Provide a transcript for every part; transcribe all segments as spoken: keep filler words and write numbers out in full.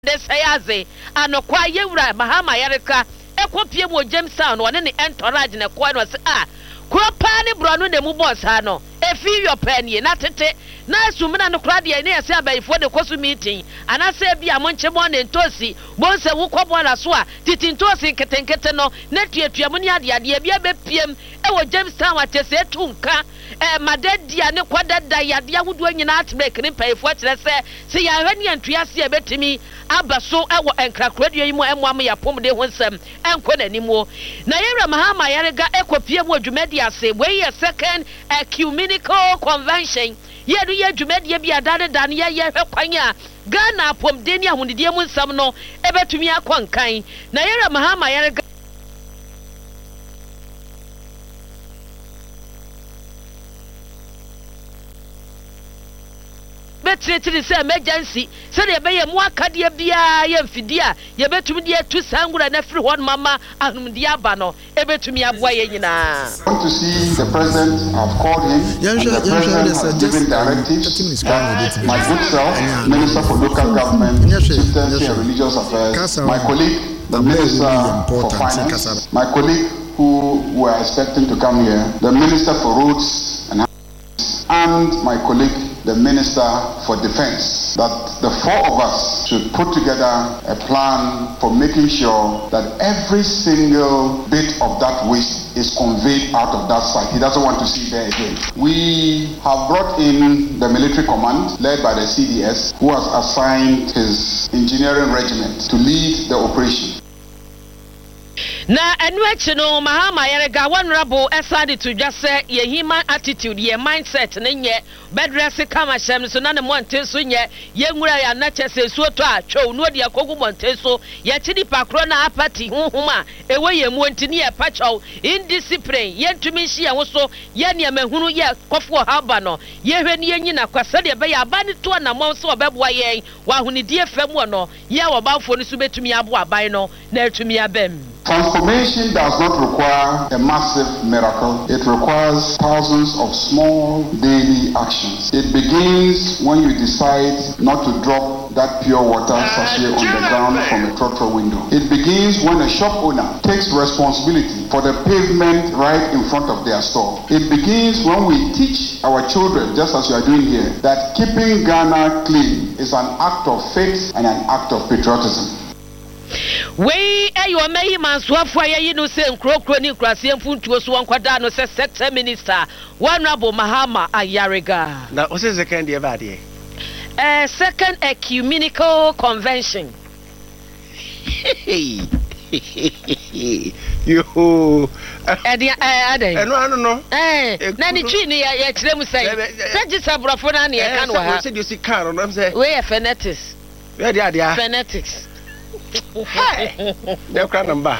de sayaze anokwa yewura Mahama Yarega ekopie mo Jamestown one ne entourage ne kwa no se ah kropa ne bro no ne mu boss ha no efi your pen na tete na asumina no kra de ne yase abayifo de kosu meeting anase bia mo nchebo ne ntosi mo nse wo kwobo na so a titi ntosi nketenkete no na tuatua mo ne ade ade bia bepiem e wo Jamestown atese etunka eh madedia ne kwadada yade ahudu anyina atbreak ne payifo kire se se ya hwani antuase ebetimi abaso e wo enkrakradua yi mo emwam ya pom de ho nsem enko nanimo na yewra Mahama Yarega ekopie mo adwumadi ase we ye second ecumenical convention yedu ye adwumadi bia dade dan ye ye hwekwanya Ghana pom deni ahunidie mu nsam no ebetumi akwankan na yewra Mahama Yarega betretiri se emergency se de be ye mu akade bia ye mfidi a ye betumi de tu sangura na firi hon mama anumdi aba no ebetumi aboa ye nyina. I want to see the president. I've called him. And the president has given directives that my good self, Minister for Local Government, Chieftaincy and Religious Affairs, my colleague, the Minister for Finance, my colleague who were expecting to come here, the Minister for Roads and and my colleague, the Minister for Defense, that the four of us should put together a plan for making sure that every single bit of that waste is conveyed out of that site. He doesn't want to see it there again. We have brought in the military command led by the C D S, who has assigned his engineering regiment to lead the operation. Na enwechi no Mahama Yarega honorable esade to just say ye human attitude ye mindset ne nye bedress kama shem so na ne monte so nye ye nwura ya na chese so to a twa no de akogu monte so ye chidi pakro na apati honhoma ewe ye mu ntini ye pacho indiscipline ye ntumi hye ye so ye ne mahunu ye kofo haba no ye hwani ye nyina kwasa de be ya abani to na mom so obeboa ye wa hunidie fam no ye obafo no so betumi abo aban no na etumi abem. Transformation does not require a massive miracle. It requires thousands of small daily actions. It begins when you decide not to drop that pure water sachet on the ground from a trotro window. It begins when a shop owner takes responsibility for the pavement right in front of their store. It begins when we teach our children, just as you are doing here, that keeping Ghana clean is an act of faith and an act of patriotism. We ayo meyi mansuafo ayi no se nkrokro ni nkrase mfuntuo so wankwada no se sector minister honorable Mahama Yarega. Na what is the second year bad here? Uh, second ecumenical convention. Yo. Ade ade. Eh no no no. Eh na ni twi ni ya kire mu sai. Saji sabrafo na na ya kan wa ha. Eh say you see car no say. We are fanatics. We dey ade. Fanatics. Hey, the crowd number.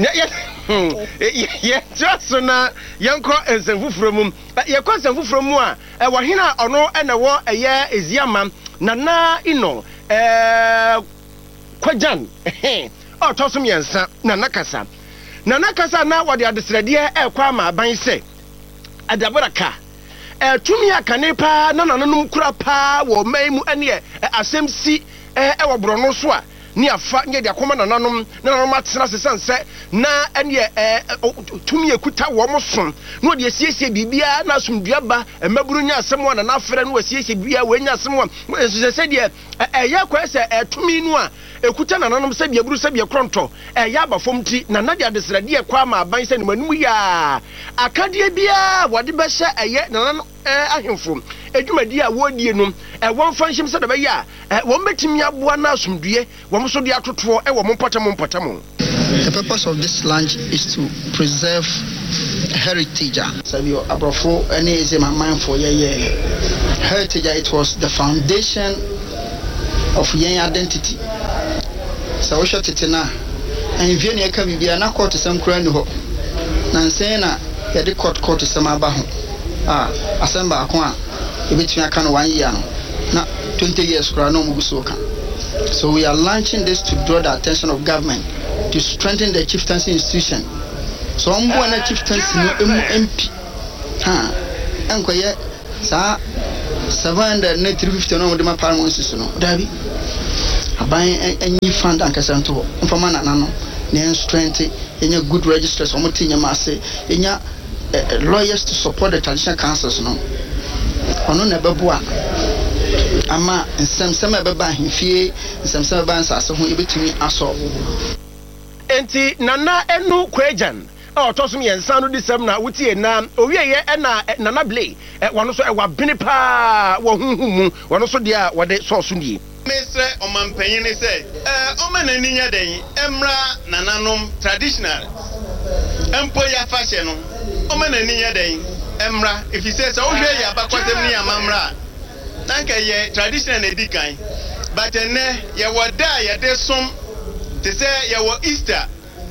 Yeah, just na yanko ensefufuro mum. Ye ko ensefufuro mu a e wo hina ono e na wo eye eziama na na ino eh kwajan. O to sum yensa na nakasa. Na nakasa na wo de adesrede e kwa ma aban se. Adaboraka. Eh tumi aka ne pa na nananum kura pa wo maimu ene asem si e wo brono so a ni afa nye de akoma nananom nananom atena sesanse na ene eh tumi ekuta wo moson no de asiesie bibia na asumduaba emaburu nya asem wa na afre no asiesie bibia we nya asem wa se de eh ya kwa se tumi no a ekuta nananom se bia buru se bia kronto eh ya abafom ti na na de adesrade e kwa ma aban se ne manum ya akade bia wode be hye eye nananom eh ahemfo edwumadi a wodie no eh won fanhim se de be ya eh won betimi aboa na asumdue won so de atoto e wo mompatam mompatam. The purpose of this lunch is to preserve heritage. Sabio abrofo any is my mind for ye ye heritage. It was the foundation of yen identity. So we shot it na and if you can be an accord to some crown ho nansena ya de court court to some aba ho ah assemba akwa e betumi aka no one year no na twenty years kra no muguso ka. So we are launching this to draw the attention of government to strengthen the chieftaincy institution. So I'm going to chieftaincy no M P ha enkoye sa seven hundred three fifty no de ma parliament so no dabi ban any fund and Casanto, Infamana Nano, Nan strength, in your good registers, or Motinia Masse, in your lawyers to support the traditional councils. No, or no, never boa. Ama, and some some ever by him fear, and some some bands are so who to me as all. Enti Nana Enu Kwejan. Oh, toss me and sound this summer, Witty and Nam, oh, yeah, and Nana Blay, at one also a Wabinipa, one also dear, what they saw soon. Mister Oman Payne said, Oman and Ninya Day, Emra, Nananum, traditional, Empoya fashion, Oman and Ninya Day, Emra, if he says, oh, yeah, but what's the near Mamra? Nanka ye, traditional Edikai, but a ne, ya were die, ya there's some, they say, ya were Easter,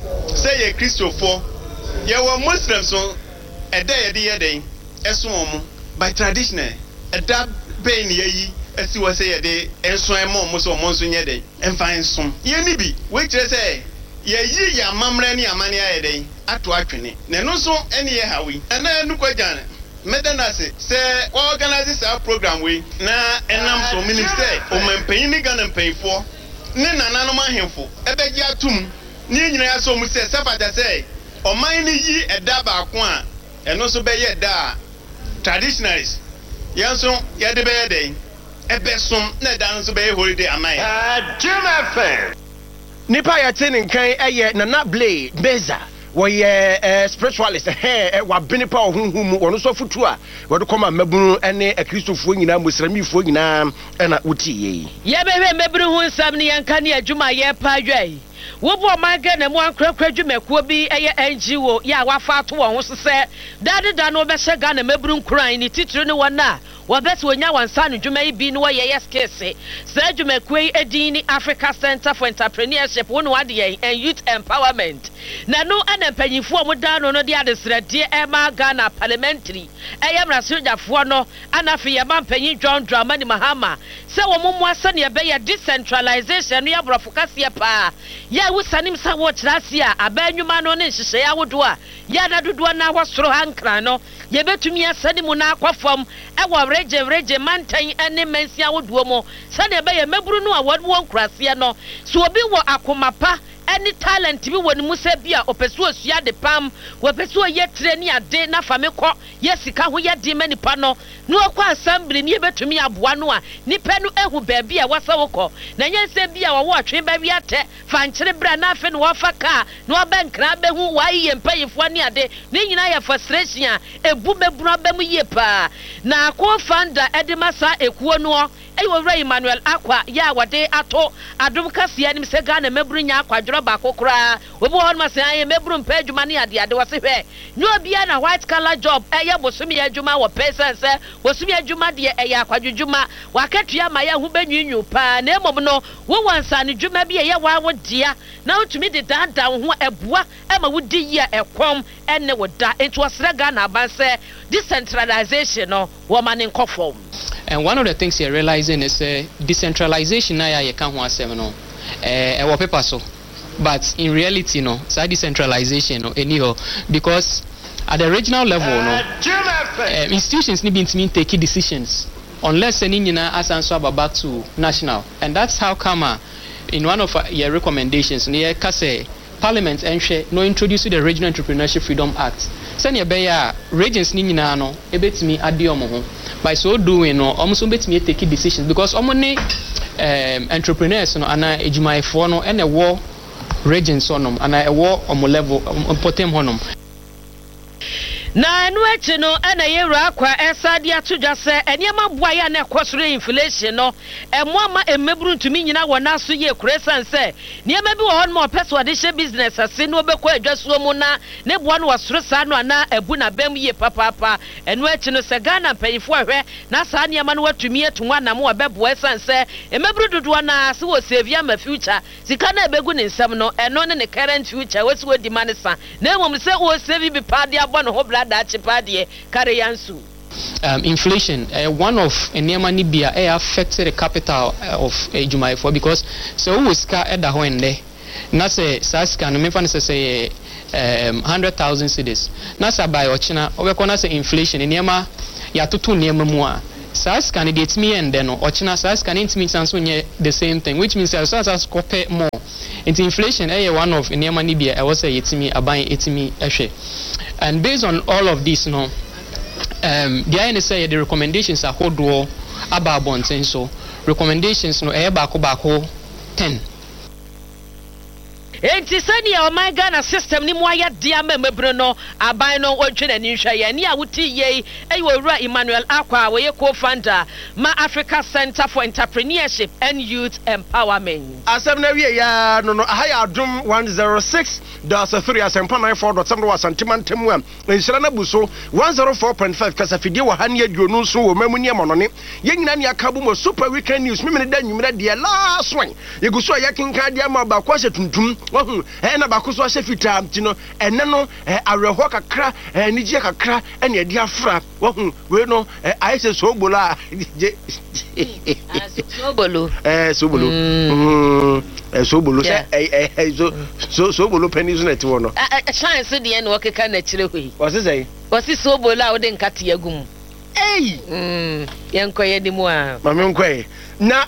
say ye Christopher. Ye were Muslims so a day a day a day, a swam by traditional, a dab pain ye, as you say a day, and swam more most or monsoon ye day, and find some. Ye nibi, which I say, ye ye ya mamrani a mania a day, at to actually, no so any how we, and then look at Janet. Medanasi say, organizes our program we na and I'm so minister, or my pain and pay for. Nina nanoma hemfo, a beg ya tum, Nina so much say, Safata say. O mine yi eda ba ko a eno so be ye da traditionalists yanso ye de be dey e be som na da so be holiday amai ah Jim nipa ya tin kan eye Nana Blay Beza wo ye spiritualist eh wa binipa ohunhum wo no so futu a wo de koma mabunu ene akristofo nyina musramifo nyina na wuti ye ye be be mabunu hu nsam ne yanka ne adwuma ye pa dwai Wobo manga na mu ankrakra dwumekuo bi eye N G O ya wafa to won ho sese dade da no be hyega na maburu nkuran ni titire ne wona wabet wonya wansa no dwuma yi bi no ye yes kese sa dwumekuo yi edin ni Africa Center for Entrepreneurship won wade ye and Youth Empowerment na no ana mpanyifo a moda no no de adesrade e ma Ghana parliamentary eye mrasojafo no ana fe ye mampanyi John Dramani Mahama se wo momo asa ne be ye decentralization no ya brofokase pa ya wusanim sa wo kirase a abanwuma no ne nhihye ya wodo a ya na dodo na wosoro hankra no ye betumi asani mu na akwafom e wo reje reje mantan ene mansia wodo mo sa ne be ye maburu no a wodo nkurase no so obi wo akomapa any talent bi woni musa bia opesu osua de pam opesu ye treni ade na famekọ yesika ho ye de manipa no no akwa assembly ni betumi aboa no a nipa no ehu ba bia wasa wokọ na nyense bia wo atwe ba bia te fa nkyere bra na afi no wafa ka no abankra behu wai ye mpayefo ni ade ni nyina ya frustration a ebu meburu abam ye pa na akọ founder edimasa ekuo no eyo Ray Emmanuel Akwa ya wade ato adum kase anim se Ghana meburu nya akwadro ba kokora obi won ma se aye meburu mpa adwuma ne ade ade wose hwe nyo bia na white collar job eye bosumi adwuma wo person se bosumi adwuma de eye akwadwudwuma wakatua ma ya hu benwinwu pa na emom no wo wansa ne dwuma bia ye wa wodia na otumi de danda ho eboa ema wodi ya ekom ene woda enti wasra Ghana abanse decentralization no wo man nkofom. And one of the things you're realizing is uh, decentralization na ya kan ho asem no eh e wo paper so but in reality no so decentralization no anyhow because at the regional level no uh, institutions need to take decisions unless any nyina asanso back to national and that's how Kama in one of uh, your recommendations near Kase Parliament enhwe no introduce the Regional Entrepreneurship Freedom Act senior beya regions ni nyina no ebetimi ade omo ho by so doing no omo so betimi take decisions because omo ne um, entrepreneurs no ana ejumaifo no ene wo regions onom ana ewo omo level potem honom na anu echi no ana yewura akwa esade atodwa se eniema boa ya na ekosoro inflation no emo ama emeburu ntumi nyina wona so ye kuresan se niema bi wo hon mo person de she business ase no obekọ adwasuo mu na ne boa no wasoro sa no ana ebu na bam ye papapa enu echi no se Ghana mpanyifo ahwe na sa niema no watumi etunwa na mo obeboa esan se emeburu dodo na se wo save am future sika na ebegu ne nsam no eno ne ne current future wesi wo demand sa na emom se wo save bi pa de abo no ho that chipadi carry yansu. Um, inflation, uh, one of Enema Nibia uh, affected the capital uh, of Ejumaifo because so who is car at the home there? Nasa Saska, no me say um hundred thousand cities. Nasa by Ochina, or we say inflation. Enema ya tutu nema mua. SARS candidates me and then or China SARS can it means the same thing, which means that SARS has copy more. Into inflation, eh, one of in Yamanibia, I was say it's me, a buying it's me, and based on all of this, no, um, the I N S A the recommendations are hold war about bonds and so recommendations no eh bako bako ten. Enti sani ya my Ghana system ni mwaya diame mebrono abai no wotwe ni hwa ye ni awuti ye eyowura Emmanuel Akwa we co-founder ma Africa Center for Entrepreneurship and Youth Empowerment. Asem na wie ya no no ahaya adum one oh six dot three asempa nine four dot seven was antimantem am enhyira na buso one oh four point five kasa fidie wa han ye duonu so wo mamu ne monone ye nyina ne akabu mo super weekend news memene da nwumira de last one ye guso ya kinka de ma ba kwa tuntum wahu eh na ba ko so ahye fita ntino ene no areho kakra nigye kakra ene ade afra wahu we no ayese so bola so bolo eh so bolo mm eh so bolo eh eh so so so bolo pennies na ti wo no a chance de ene okeka na kire hoi wose say wose so bolo a wo de nkate yagum eh mm yenkoye di mu a ma me nkoye na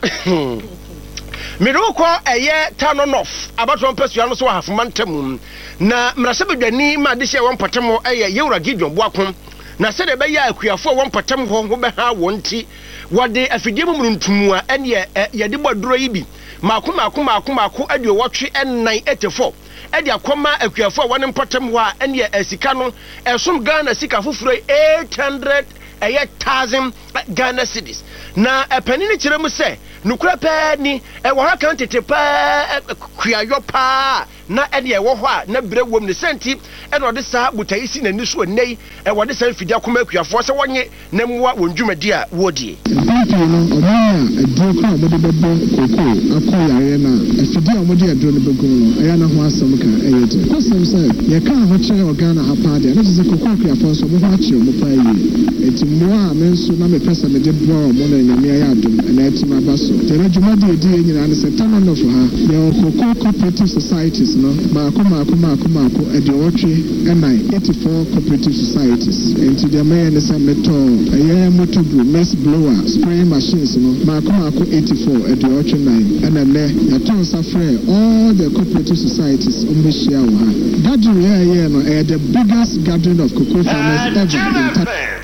Miroko eye tanonof abato mpesua no so hafumantam na mrasebedwani ma de hye won patemo eye yewura gidwon boakon na se de be ya akuafo won patem ho ho be ha wonti wode afidie mumruntumu a ene ye de bodoro yi bi makoma akoma akoma ako ade wotwe nine eighty-four ade akoma akuafo won patem ho a ene asika no esom Ghana sika foforo eight hundred eye thousand Ghana cedis na epanini kiremu se nukura pa ni e wo ha kan tete pa kuayo pa na ene e wo ho a na bere wom ne senti e no de sa butaisi na ni so nei e wo de sa fidia koma akuafo se wonye na mwa wondwumadi a wodie no omaa adro kwa mo de bebo koko akoyare na afidia mo de adro ne bego no aya na ho asem ka eyete asem se ye ka ho kire Ghana ha pa de na se koko akuafo so mo ho akire mo pa yi eti mo a menso na me pesa me de bo mo na nyame aya adom na eti ma baso tere juma de di nyina ne se tanon of ha ye koko cooperative societies no ma ko ma ko ma ko ma ko e de wotwe nine eighty-four cooperative societies enti de me ne se meto eye motobu mess blower spraying machines no ma ko ma ko eighty-four e de wotwe nine and ne ya ton safre all the cooperative societies on be share wa ha gathering here no e the biggest gathering of cocoa farmers ever in town.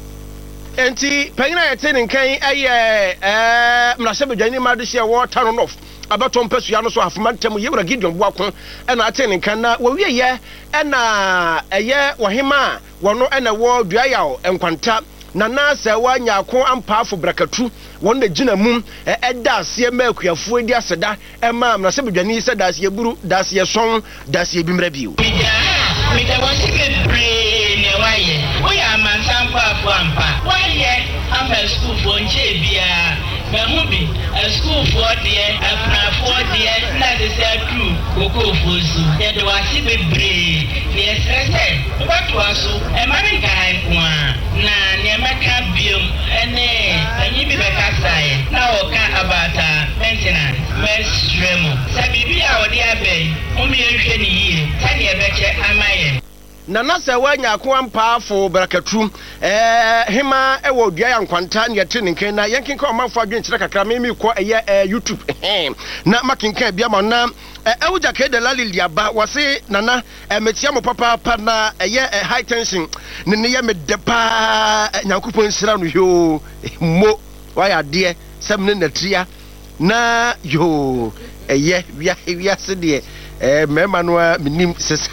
Enti panyina yete ne nkan aye eh mrasebedwani ma de hye wo tanonof abato mpesua no so afomantem yewura gidwon boakon ena ate ne nkan na wo wieye ena eye wohema wono ena wo duayaw enkwanta na na se wanya ako ampaafo brakatu won de gina mum eda ase ma akuafo edi aseda e ma mrasebedwani se da ase buru da ase son da ase bimra biu mi da won se bre ne waye wo ya mansampa ampa waye amba school for nche bia Mamubi, a school for dear, a craft for dear, not the same true, Coco Fusu, and the Wasibi Bray. Yes, I said, what was so American one? Nah, Yamaka Bium, and and you be like a sign. Now, can about maintenance, Miss Remo. Sabi, our dear bay, only a year, ten year better, am I? na na se wanya ko ampaafo brakatu eh hima e wo dua ya nkwanta ne yete ne nkan na yenkenka o manfo adwen kire kakra memi ko eye YouTube na makenka bia ma na e wuja ke de lalili aba wose nana metia mo papa pa na eye high tension ne ne ye me de pa nyankopon sira no yo mo waya de semne na tria na yo eye wia wia se de eh mema no minim sesa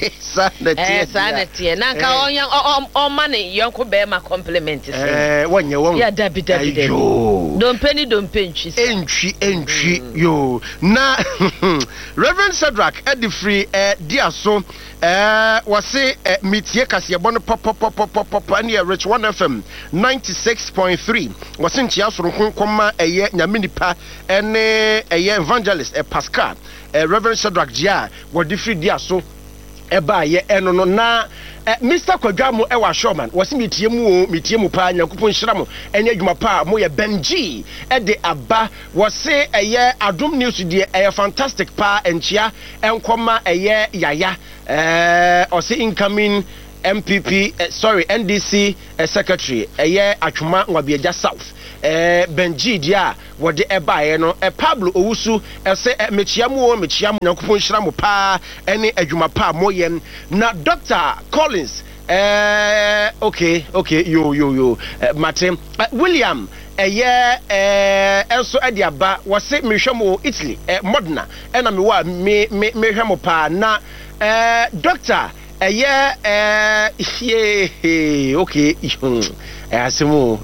eh sanity na ka onyan on money yonko be ma compliment eh wonye won ya dabi dabi dabi don penny don penchi entry entry yo na Reverend Shadrack Edifree eh dia so eh wase mitie kase bono pop pop pop pop pop and Rich one F M ninety-six point three wase ntia soro konkoma eye nyamenipa ene eye evangelist eh Pascal eh Reverend Shadrack dia wodifree dia so eba ye eno no na Mister Kwadwamo e wa Showman wasi mitie mu o mitie mu pa Nyankopon hyira mo enye adwuma pa mo ye Benji e de aba wasi eye Adom News de eye fantastic pa enchia enkoma eye yaya eh osi incoming M P P uh, sorry N D C uh, secretary eye atwuma Nwabiaja South eh Benji dia wode ebae no eh Pablo Owusu ese mechiamu o mechiamu Nyankopon hyira mo pa ene adwuma pa moyem na Doctor Collins eh okay okay yo yo yo uh, Martin uh, William eye eh enso adiaba wose mehwemo Italy eh Modena ena me wa me mehwemo pa na eh Doctor eye eh yeah okay eh asemu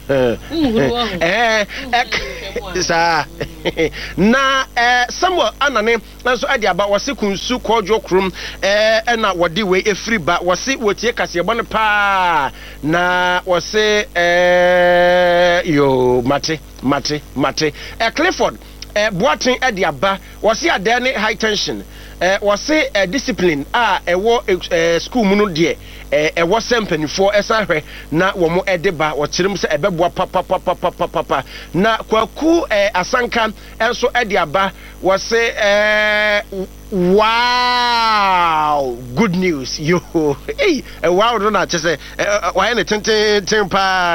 eh sa na eh Samuel anane enso adiaba wose kunsu kojo krum eh ena wode we efri ba wose wotie kase bo ne pa na wose eh yo mate mate mate eh Clifford eh Boatin adiaba wose adane high tension eh wose eh, discipline a ewo eh, school mu no de eh ewo sempanifo esa hwe na wo mo edeba wo kyerem se ebeboa papa papa papa papa na kwaku eh, asanka enso ediaba wose eh wow good news yo hey eh, wow do na chese why na tenten ten pa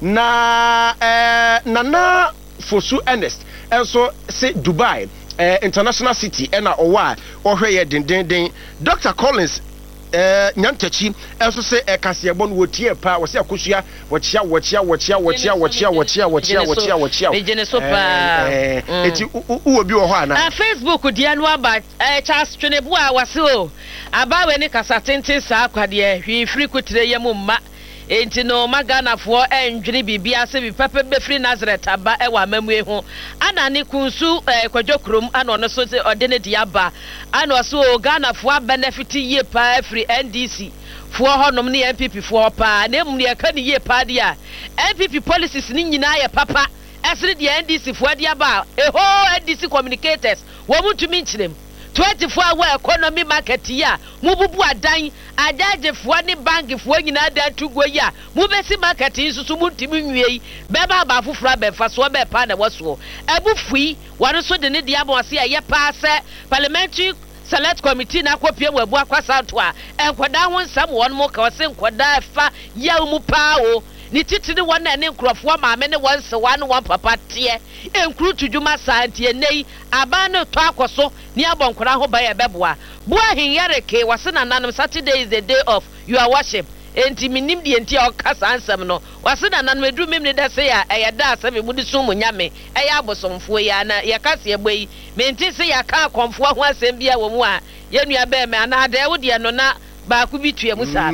na eh nana Fosu Ernest enso se Dubai Uh, international city ena owa ohwe den den den Doctor Collins eh nyantachi enso se ekasiebon wotie pa wo se akosua wochia wochia wochia wochia wochia wochia wochia wochia wochia ejene so pa eti u obi wo ho ana a Facebook dia no aba eh Charles Twenebu a wase o abawe ne kasa tenten sa akwade hwi firi kutire yam mma enti no magana fo endwene bibia se bi pepe be free Nazareth aba e wa mamu ehu ana ne kunsu eh, kwadwokrom ana ono so se odene dia ba ana so Ghana fo benefit ye pa free N D C fo honom ne N P P fo pa na emu ne ka ne ye pa dia N P P policies ni nyina ye papa esre dia N D C fo dia ba eho N D C communicators wo mutumi nchirem twenty-four hour economy market ya mububu adan adagefo ne bankfo nyina da tugo ya mubesi market nsusu muntimi nwie beba ba fufura be fa so be pa na waso ebufui wano so de ne dia ba wase ya pa se parliamentary select committee na akopie mu abu akwasa to a enkoda ho nsam won mo ka wase enkoda fa ya mu pa o ni titiri won na ne nkrofo ma me ne won se wan won papa tie enkru tudwuma santie nei aba ne to akoso ni abonkora ho ba ya beboa bo ahinyare ke wase na nanom Saturday is the day of your worship enti minim die enti okasa ansam no wase na nanom edu mem ne da se ya eyeda asem mu di sum nyame eya abosomfo ya na ya kase egbai menti se ya ka akomfo ho asem bia wo mu a yenua be me ana da wo de no na ba ku bitua mu sa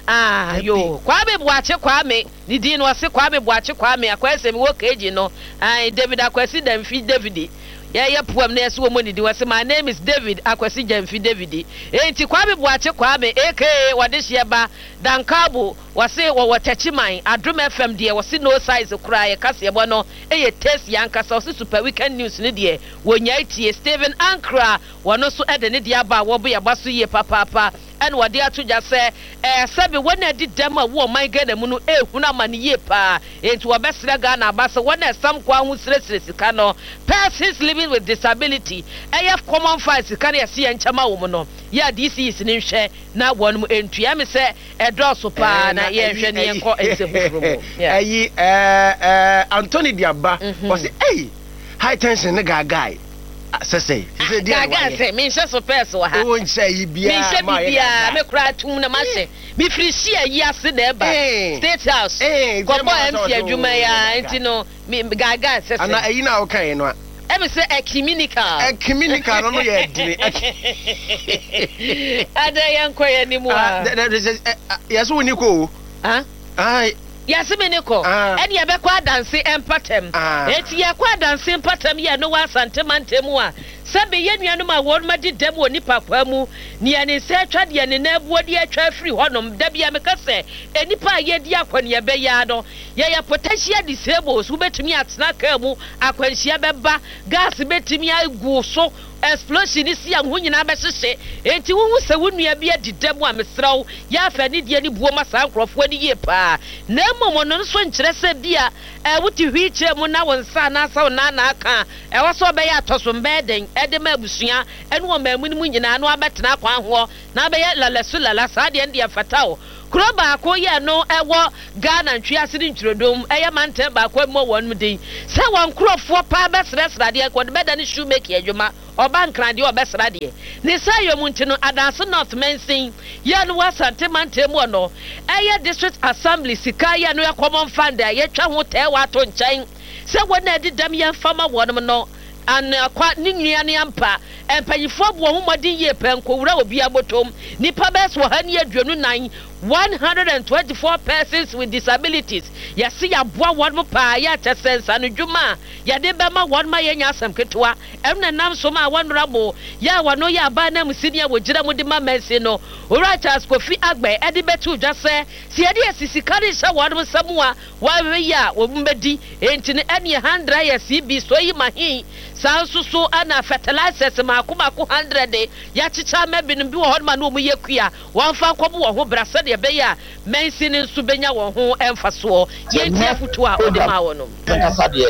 ah yo kwa be boache kwa me ni din no se kwa be boache kwa me akwase me wo keji no ai David akwasi Damfi David ya ya puam na so mo ni di wase my name is David akwasi Damfi David enti kwa be boache kwa me aka wode hye ba dankabo wase wo wotachiman Adom F M de wase no size kura ye kase bo no eye test yankasa wase super weekend news ni de wonya tie Steven Ankra wono so ede ne dia ba wo bo ya baso ye papa papa and what they are to just say, eh, Sabi, when I did them a war, my get a munu, eh, Hunamani yepa, into a best Gana, Bassa, when there's some Quamus restless, cano, persons living with disability, I have common fights, can I see and Chama woman? Yeah, this is an share, now one entry. I say, a draw so pan, yeah, Anthony Diaba was, hey, high tension, the guy. Say say say dia say me say so person ha o nche bia me say bia me kra tum na ma say me free share yi ase na eba State House go boy M C adwuma ya enti no me gaga say ana ayi na o kan no a e me say ecumenical ecumenical no no ye dini ada yan koye ni mu a yes we ni ko ah ai yes me ni ko e de be kwa dance empatem eti ye kwa dance empatem ye no wa santemantem a sabe ye nuanom a won ma di dem woni papa mu ni ane se atwa de ne na buo de atwa free honom da bia me kase enipa ye di akwane ye be ya no ye ye potential disables wo betumi atena ka mu akwanhia beba gas betumi agu so explosion isi am ho nyina be hyehye enti wo hu se wo nua bia di dem a mesraw ya fa ni die ni buo ma sa nkrofo ni ye pa na momo no so nkyere se bia e wuti hwi kire mu na won sa na sa na na aka e wo so be ya toso mbe den edema abusua ene wo mamu mu nyina no abetena kwa ho na be lalasu lalasa de ndi afatao kroba ko ye no ewo Ghana ntwiase di ntrodom eye mante ba kwa mo won mudin se won krofo pa besresra de ko de beda ne shoe make adwuma oba nkran de obesra de ne sayo mu ntino adanse North Mensin ye no wasante mante mu no eye district assembly sika ye no ya common fund ye twa ho te wa to nchen se wona de dam ye fama wonum no an kwa ni nua ne ampa empanyifo bo ho modin ye penko wura obi abotom nipa bes wo hani aduonu nan one hundred twenty-four persons with disabilities yasi ya boa won pa ya tesensa no dwuma ya de bema won ma yenya asem ketwa emna nam so ma won rabo ya wano ya ba na musinia wo gira mu de ma mensi no ora Charles Kofi Agbe edi betu dwase si edi asisi kari sha won samua wa we ya wo mbedi enti ne eni hundred ya C B so yi mahin sansusu ana fertilizers ma kuma ku one hundred ya chicha mebin bi wo hon ma no mu yekua won fa kobo wo ho brasa de be ya mensi ne nsu benya wo ho emfaso ye tia futu a ode ma wo no kasa de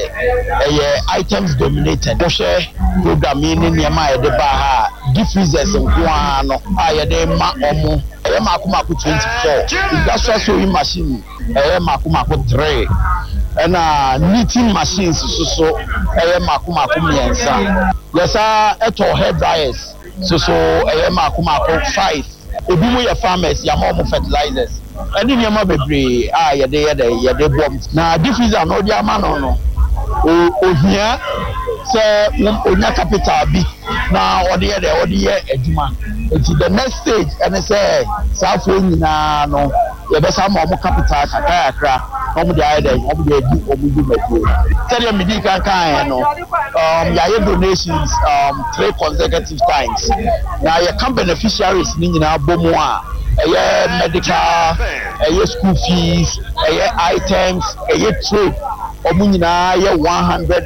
eh items dominated wo hwe program ni niam a de ba ha diffusers nko no a ye de ma omo eh ma kuma ku twenty-four industrial sewing machine eh ma kuma ku three and uh knitting machines so so eh ma kuma ku miensa yesa eto hair dryers so so eh ma kuma ku five obi mo ye farmers ya mo fertilizers eni niam bebre a ye de ye de ye de bomb na diffuser no dia ma no no o ohia se onya capital bi na odi ye de odi ye adwuma enti the next stage and say safo nyina no ye be sa mo capital kakra kakra omo de aye de omo de di omo du medu tell me di kan kan no um ya ye donations um three consecutive times na ye can beneficiaries ni nyina bomu a eye medical eye school fees eye items eye trade omo nyina ye one hundred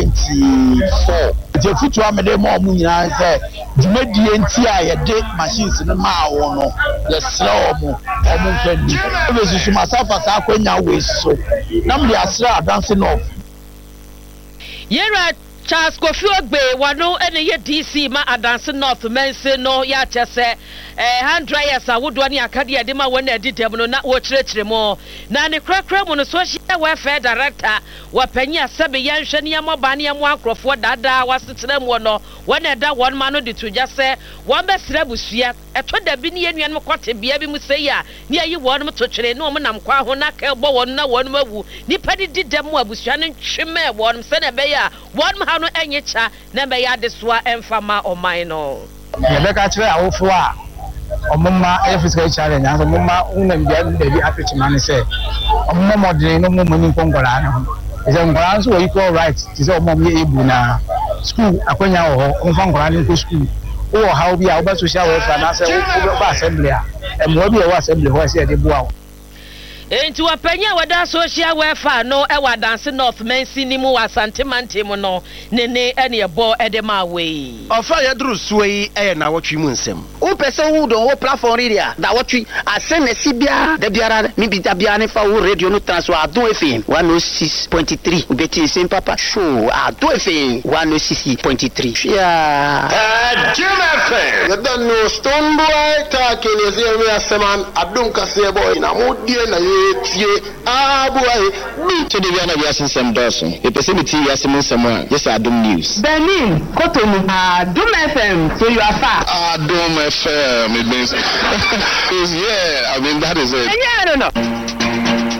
twenty-four je futu amede mo omo nyina se dwumadi enti a ye de machines no ma wo no ye sra omo omo fani e su masafa sa akwanya we so na me asra dancing off yera Charles Kofi Agbe wano ene ye D C ma adanse North Mense no ya chese eh hundred years awodo ne akade de ma wona editem no na wo kirekire mo na ne krakra mo no social welfare director wa panyi asebe yenhwe ne amoba ne amo akrofo dada wasetena mo no wona da won ma no de to jase won be sra busua eto da bi ne yenua no kote bia bi mu sei a ne ayi won mo to twere no mo nam kwa ho na ka bo won na won mawu nipa di didem mo abusua ne tweme won se na be ya won ma no enyecha na be ya de soa emfama oman no ye be ka kire awofo a omumma e physical challenge aso mumma unam bia de bi afetima ne se omumma modern no mumma ni kongola no is ngora so equal rights is omumma ye ebu na school akwanya wo onfa ngora ni ko school wo how bia wo social welfare na se wo ba assembly a emwo bia wo assembly ho se de bua wo enti wapanya wada social welfare no e wadanse North Mensi ni mu wasante mante mu no ne ne ene ebo edema we ofa ya duru suyi e na wotwi mu nsem o pese wo don wo platform radio da wotwi asene sibia da biara mi bi da bia ne fa wo radio no transfer Adon F M one oh six point three ubeti sem papa show Adon F M one oh six point three yeah Jim F M you don't know stone boy talking is here we aseman Adon kase boy na mo die na tie aboy bi to de bia na bia sensem doso e pese mi ti ya sem nsem a yes Adom news Benin Kotonu Adom F M so you are far Adom F M it means is yeah I mean that is it yeah no no